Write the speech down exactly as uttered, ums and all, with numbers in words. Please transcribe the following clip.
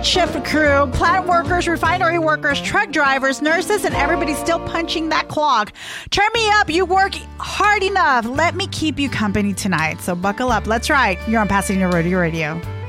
shift crew, plant workers, refinery workers, truck drivers, nurses, and everybody's still punching that clock. Turn me up. You work hard enough. Let me keep you company tonight. So buckle up. Let's ride. You're on Pasadena Rodeo Radio.